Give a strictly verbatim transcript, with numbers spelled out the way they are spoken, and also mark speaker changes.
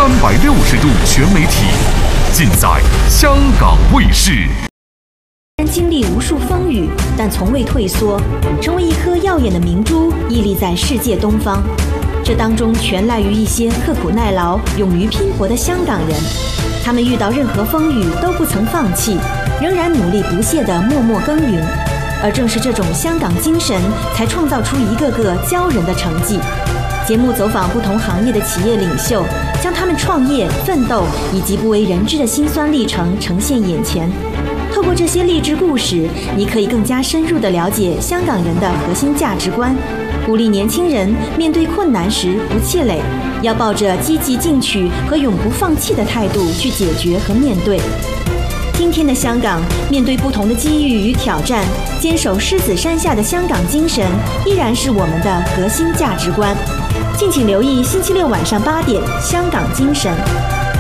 Speaker 1: 三百六十度全媒体，尽在香港卫视。
Speaker 2: 经历无数风雨，但从未退缩，成为一颗耀眼的明珠，屹立在世界东方。这当中全赖于一些刻苦耐劳、勇于拼搏的香港人。他们遇到任何风雨都不曾放弃，仍然努力不懈地默默耕耘。而正是这种香港精神，才创造出一个个骄人的成绩。节目走访不同行业的企业领袖，将他们创业、奋斗以及不为人知的辛酸历程呈现眼前。透过这些励志故事，你可以更加深入地了解香港人的核心价值观，鼓励年轻人面对困难时不气馁，要抱着积极进取和永不放弃的态度去解决和面对。今天的香港，面对不同的机遇与挑战，坚守狮子山下的香港精神依然是我们的核心价值观。敬请留意星期六晚上八点《香港精神》。